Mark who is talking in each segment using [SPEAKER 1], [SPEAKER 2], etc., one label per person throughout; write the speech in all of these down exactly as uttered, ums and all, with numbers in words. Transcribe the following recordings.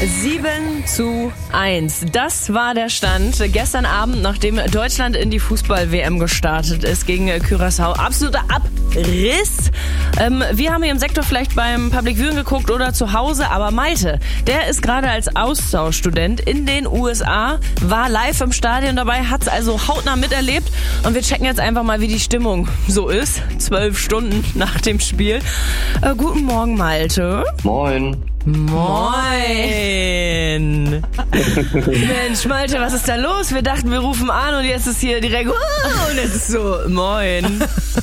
[SPEAKER 1] sieben zu eins. Das war der Stand gestern Abend, nachdem Deutschland in die Fußball-W M gestartet ist gegen Curaçao. Absoluter Abriss. Ähm, wir haben hier im Sektor vielleicht beim Public Viewing geguckt oder zu Hause, aber Malte, der ist gerade als Austauschstudent in den U S A, war live im Stadion dabei, hat es also hautnah miterlebt und wir checken jetzt einfach mal, wie die Stimmung so ist. Zwölf Stunden nach dem Spiel. Äh, guten Morgen, Malte.
[SPEAKER 2] Moin.
[SPEAKER 1] Moin! Mensch, Malte, was ist da los? Wir dachten, wir rufen an und jetzt ist hier direkt uh, und es ist so, moin.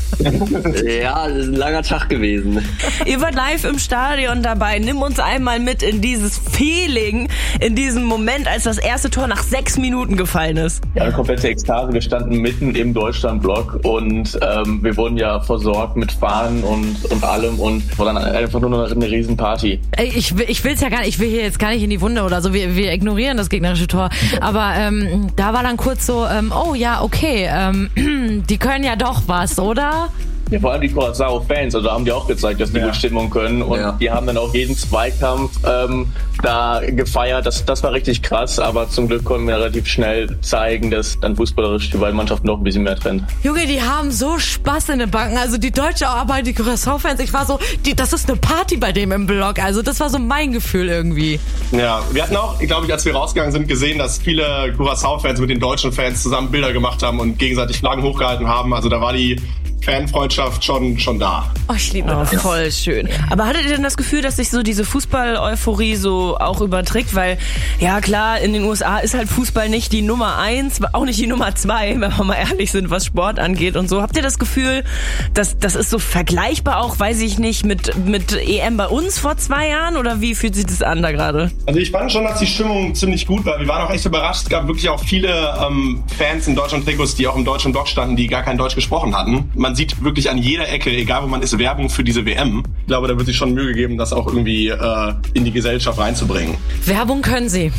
[SPEAKER 2] Ja, das ist ein langer Tag gewesen.
[SPEAKER 1] Ihr wart live im Stadion dabei. Nimm uns einmal mit in dieses Feeling, in diesem Moment, als das erste Tor nach sechs Minuten gefallen ist.
[SPEAKER 3] Ja, eine komplette Ekstase. Wir standen mitten im Deutschlandblock und ähm, wir wurden ja versorgt mit Fahnen und, und allem und war dann einfach nur noch eine Riesenparty.
[SPEAKER 4] Ey, ich will, ich will's ja gar nicht, ich will hier jetzt gar nicht in die Wunde oder so. Wir, wir ignorieren das gegnerische Tor. Aber ähm, da war dann kurz so, ähm, oh ja, okay, ähm, die können ja doch was, oder?
[SPEAKER 3] Ja, vor allem die Curaçao-Fans, also haben die auch gezeigt, dass die
[SPEAKER 2] ja.
[SPEAKER 3] gut Stimmung können und
[SPEAKER 2] ja.
[SPEAKER 3] die haben dann auch jeden Zweikampf ähm, da gefeiert. Das, das war richtig krass, aber zum Glück konnten wir relativ schnell zeigen, dass dann fußballerisch die beiden Mannschaften noch ein bisschen mehr trennt.
[SPEAKER 4] Junge, die haben so Spaß in den Banken, also die Deutsche, aber die Curaçao-Fans, ich war so, die, das ist eine Party bei dem im Block, also das war so mein Gefühl irgendwie.
[SPEAKER 5] Ja, wir hatten auch, glaube ich, als wir rausgegangen sind, gesehen, dass viele Curaçao-Fans mit den deutschen Fans zusammen Bilder gemacht haben und gegenseitig Flaggen hochgehalten haben, also da war die Fanfreundschaft schon, schon da.
[SPEAKER 1] Oh, ich liebe das. Oh, voll schön. Aber hattet ihr denn das Gefühl, dass sich so diese Fußball-Euphorie so auch überträgt? Weil, ja klar, in den U S A ist halt Fußball nicht die Nummer eins, auch nicht die Nummer zwei, wenn wir mal ehrlich sind, was Sport angeht und so. Habt ihr das Gefühl, dass das ist so vergleichbar auch, weiß ich nicht, mit, mit E M bei uns vor zwei Jahren? Oder wie fühlt sich das an da gerade?
[SPEAKER 5] Also ich fand schon, dass die Stimmung ziemlich gut war. Wir waren auch echt überrascht. Es gab wirklich auch viele ähm, Fans in Deutschland-Trikots, die auch im deutschen Block standen, die gar kein Deutsch gesprochen hatten. Man sieht wirklich an jeder Ecke, egal wo man ist, Werbung für diese W M. Ich glaube, da wird sich schon Mühe gegeben, das auch irgendwie äh, in die Gesellschaft reinzubringen.
[SPEAKER 4] Werbung können sie.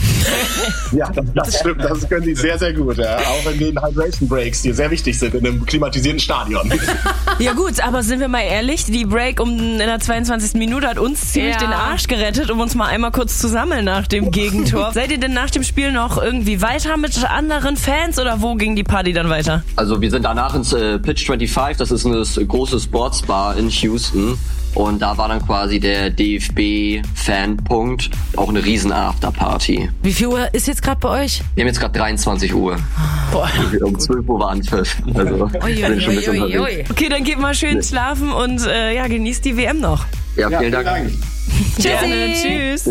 [SPEAKER 5] Ja, das, das stimmt. Das können sie sehr, sehr gut. Ja. Auch in den Hydration Breaks, die sehr wichtig sind in einem klimatisierten Stadion.
[SPEAKER 1] Ja gut, aber sind wir mal ehrlich, die Break um in der zweiundzwanzigsten Minute hat uns ziemlich ja. den Arsch gerettet, um uns mal einmal kurz zu sammeln nach dem Gegentor. Seid ihr denn nach dem Spiel noch irgendwie weiter mit anderen Fans oder wo ging die Party dann weiter?
[SPEAKER 2] Also wir sind danach ins äh, Pitch fünfundzwanzig, das ist eine große Sportsbar in Houston. Und da war dann quasi der D F B-Fanpunkt, auch eine riesen Afterparty.
[SPEAKER 4] Wie viel Uhr ist jetzt gerade bei euch?
[SPEAKER 2] Wir haben jetzt gerade dreiundzwanzig Uhr. Boah. Um zwölf Uhr war Anpfiff. Also,
[SPEAKER 4] ui, ui, ui, ui, ui.
[SPEAKER 1] Okay, dann geht mal schön schlafen und äh, ja, genießt die W M noch.
[SPEAKER 2] Ja, vielen, ja, vielen Dank.
[SPEAKER 1] Dank. Tschüssi. Tschüss.